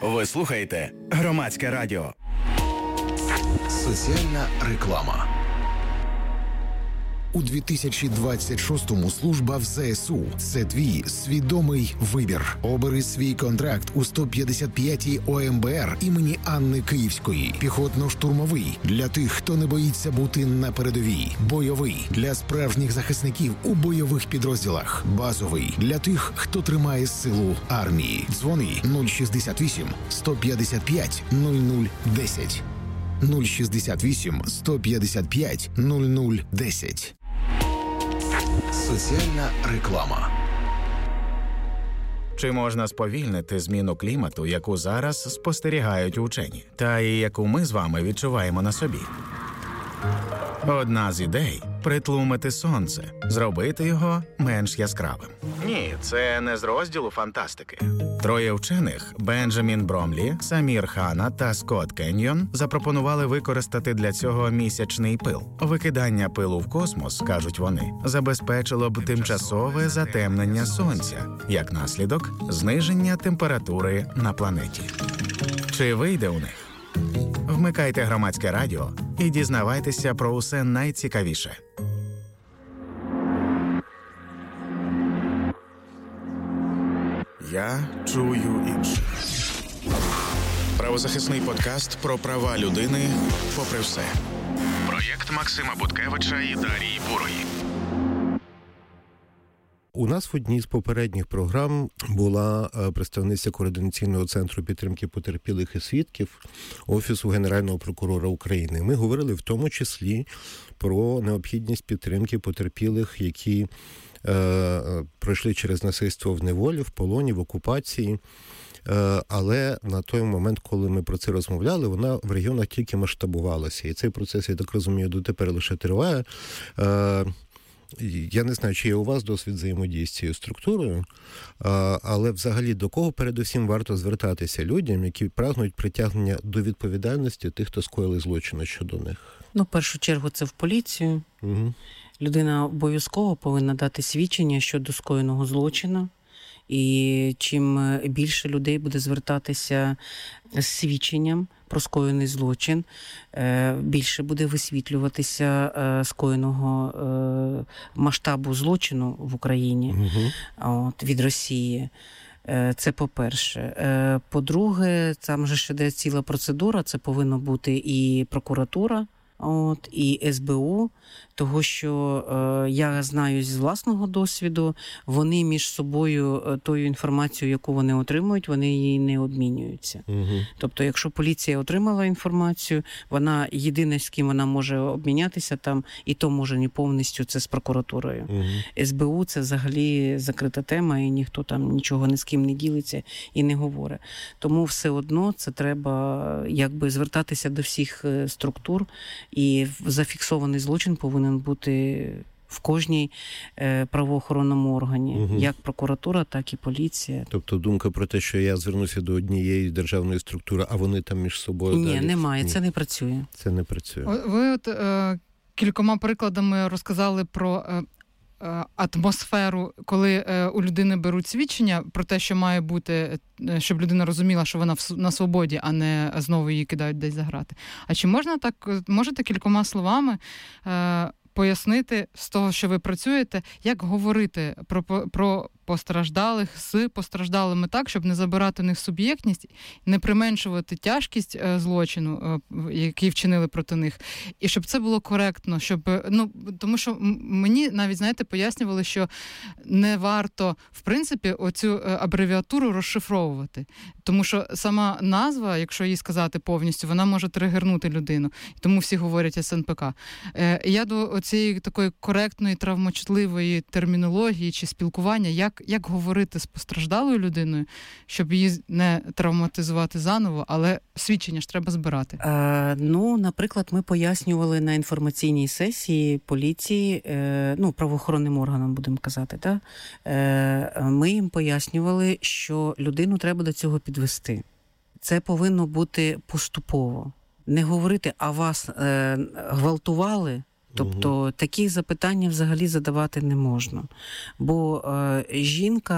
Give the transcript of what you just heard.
Ви слухаєте Громадське радіо. Соціальна реклама. У 2026-му служба в ЗСУ – це твій свідомий вибір. Обери свій контракт у 155-й ОМБР імені Анни Київської. Піхотно-штурмовий – для тих, хто не боїться бути на передовій. Бойовий – для справжніх захисників у бойових підрозділах. Базовий – для тих, хто тримає силу армії. Дзвони 068 155 0010. 068 155 0010. Соціальна реклама. Чи можна сповільнити зміну клімату, яку зараз спостерігають учені, та і яку ми з вами відчуваємо на собі? Одна з ідей – притлумити сонце, зробити його менш яскравим. Ні, це не з розділу фантастики. Троє вчених – Бенджамін Бромлі, Самір Хана та Скотт Кеньйон – запропонували використати для цього місячний пил. Викидання пилу в космос, кажуть вони, забезпечило б тимчасове затемнення сонця, як наслідок – зниження температури на планеті. Чи вийде у них? Вмикайте Громадське радіо і дізнавайтеся про усе найцікавіше. Я чую інше. Правозахисний подкаст про права людини попри все. Проєкт Максима Буткевича і Дарії Бурої. У нас в одній з попередніх програм була представниця Координаційного центру підтримки потерпілих і свідків Офісу Генерального прокурора України. Ми говорили в тому числі про необхідність підтримки потерпілих, які пройшли через насильство в неволі, в полоні, в окупації. Але на той момент, коли ми про це розмовляли, вона в регіонах тільки масштабувалася. І цей процес, я так розумію, дотепер лише триває. Я не знаю, чи є у вас досвід взаємодії з цією структурою, але взагалі до кого передусім варто звертатися людям, які прагнуть притягнення до відповідальності тих, хто скоїли злочини щодо них? В першу чергу це в поліцію. Угу. Людина обов'язково повинна дати свідчення щодо скоєного злочину. І чим більше людей буде звертатися з свідченням про скоєний злочин, більше буде висвітлюватися скоєного масштабу злочину в Україні від Росії. Це по-перше. По-друге, там же ще йде ціла процедура, це повинна бути і прокуратура, і СБУ, того, що я знаю з власного досвіду, вони між собою тою інформацією, яку вони отримують, вони її не обмінюються. Угу. Тобто, якщо поліція отримала інформацію, вона єдине, з ким вона може обмінятися там, і то може не повністю, це з прокуратурою. Угу. СБУ – це взагалі закрита тема, і ніхто там нічого ні з ким не ділиться і не говорить. Тому все одно це треба звертатися до всіх структур, і зафіксований злочин повинен бути в кожній правоохоронному органі, як прокуратура, так і поліція. Тобто думка про те, що я звернуся до однієї державної структури, а вони там між собою Ні, далі? Немає, це не працює. Це не працює. Ви кількома прикладами розказали про атмосферу, коли у людини беруть свідчення про те, що має бути, щоб людина розуміла, що вона на свободі, а не знову її кидають десь за грати. А чи можете кількома словами пояснити з того, що ви працюєте, як говорити про постраждалих з постраждалими так, щоб не забирати у них суб'єктність, не применшувати тяжкість злочину, який вчинили проти них, і щоб це було коректно, щоб, тому що мені навіть, пояснювали, що не варто, в принципі, оцю абревіатуру розшифровувати, тому що сама назва, якщо її сказати повністю, вона може тригернути людину, тому всі говорять СНПК. Я до цієї такої коректної, травмочутливої термінології чи спілкування, як говорити з постраждалою людиною, щоб її не травматизувати заново, але свідчення ж треба збирати. Наприклад, ми пояснювали на інформаційній сесії поліції, правоохоронним органам, будемо казати, так? Ми їм пояснювали, що людину треба до цього підвести. Це повинно бути поступово. Не говорити, а вас гвалтували, тобто такі запитання взагалі задавати не можна. Бо жінка